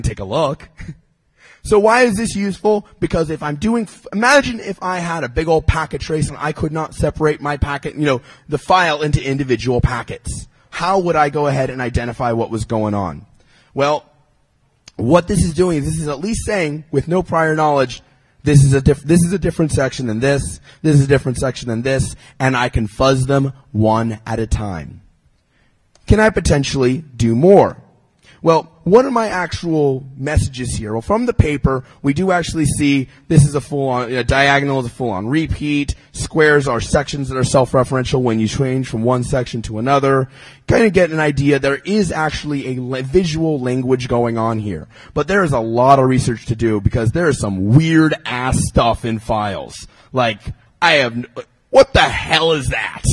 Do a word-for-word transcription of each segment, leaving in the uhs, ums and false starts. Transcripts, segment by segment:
take a look. So why is this useful? Because if I'm doing, imagine if I had a big old packet trace and I could not separate my packet, you know, the file into individual packets. How would I go ahead and identify what was going on? Well, what this is doing is this is at least saying, with no prior knowledge, this is a diff- this is a different section than this, this is a different section than this, and I can fuzz them one at a time. Can I potentially do more? Well, what are my actual messages here? Well, from the paper, we do actually see this is a full-on, a diagonal is a full-on repeat. Squares are sections that are self-referential when you change from one section to another. Kind of get an idea. There is actually a la- visual language going on here. But there is a lot of research to do because there is some weird-ass stuff in files. Like, I have, n- what the hell is that?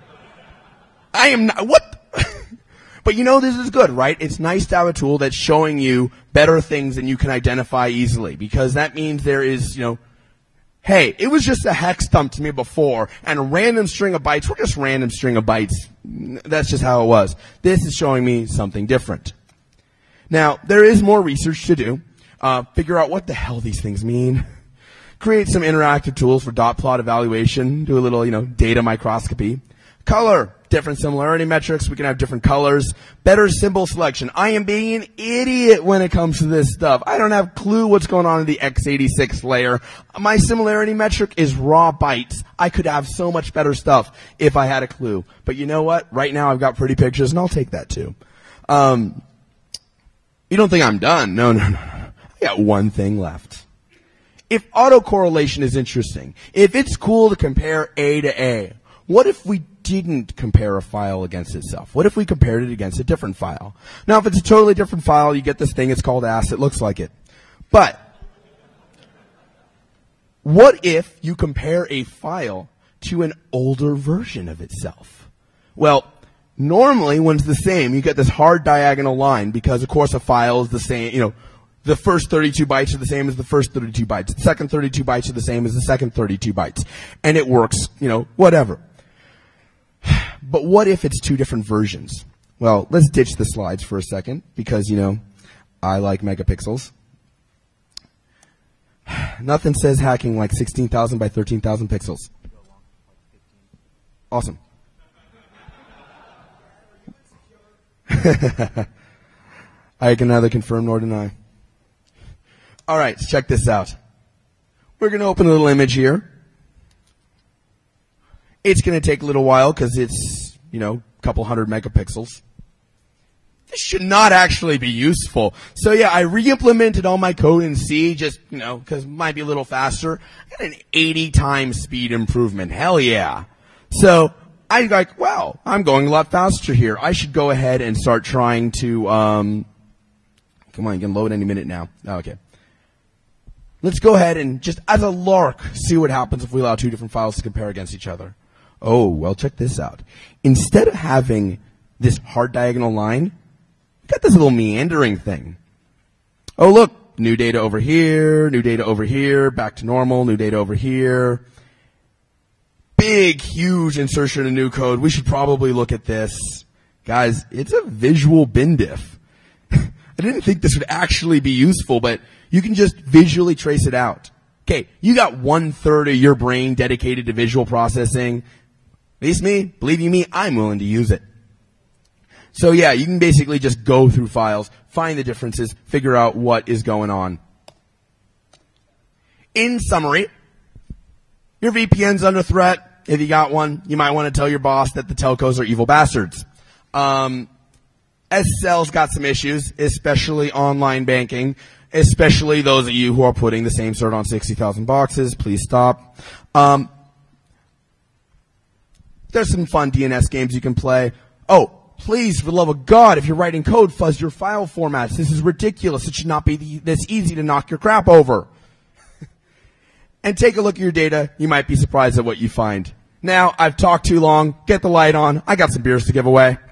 I am not, what? But you know this is good, right? It's nice to have a tool that's showing you better things than you can identify easily, because that means there is, you know, hey, it was just a hex dump to me before, and a random string of bytes were just random string of bytes. That's just how it was. This is showing me something different. Now, there is more research to do. Uh, figure out what the hell these things mean. Create some interactive tools for dot plot evaluation. Do a little, you know, data microscopy. Color. Different similarity metrics. We can have different colors. Better symbol selection. I am being an idiot when it comes to this stuff. I don't have a clue what's going on in the x eighty-six layer. My similarity metric is raw bytes. I could have so much better stuff if I had a clue. But you know what? Right now I've got pretty pictures, and I'll take that too. Um, you don't think I'm done? No, no, no, no. I got one thing left. If autocorrelation is interesting, if it's cool to compare A to A, what if we didn't compare a file against itself? What if we compared it against a different file? Now, if it's a totally different file, you get this thing, it's called A S, it looks like it. But, what if you compare a file to an older version of itself? Well, normally when it's the same, you get this hard diagonal line because, of course, a file is the same, you know, the first thirty-two bytes are the same as the first thirty-two bytes. The second thirty-two bytes are the same as the second thirty-two bytes. And it works, you know, whatever. But what if it's two different versions? Well, let's ditch the slides for a second because, you know, I like megapixels. Nothing says hacking like sixteen thousand by thirteen thousand pixels. Awesome. I can neither confirm nor deny. All right, check this out. We're going to open a little image here. It's going to take a little while because it's, you know, a couple hundred megapixels. This should not actually be useful. So yeah, I re-implemented all my code in C just, you know, because it might be a little faster. I got an eighty times speed improvement. Hell yeah. So I like, wow, I'm going a lot faster here. I should go ahead and start trying to, um, come on, you can load any minute now. Oh, okay. Let's go ahead and just as a lark, see what happens if we allow two different files to compare against each other. Oh, well, check this out. Instead of having this hard diagonal line, we got this little meandering thing. Oh, look, new data over here, new data over here, back to normal, new data over here. Big, huge insertion of new code. We should probably look at this. Guys, it's a visual bin diff. I didn't think this would actually be useful, but you can just visually trace it out. Okay, you got one third of your brain dedicated to visual processing. At least me, believe you me, I'm willing to use it. So yeah, you can basically just go through files, find the differences, figure out what is going on. In summary, your V P N's under threat. If you got one, you might want to tell your boss that the telcos are evil bastards. Um, S S L's got some issues, especially online banking, especially those of you who are putting the same cert on sixty thousand boxes. Please stop. Um, there's some fun D N S games you can play. Oh, please, for the love of God, if you're writing code, fuzz your file formats. This is ridiculous. It should not be the, this easy to knock your crap over. And take a look at your data. You might be surprised at what you find. Now, I've talked too long. Get the light on. I got some beers to give away.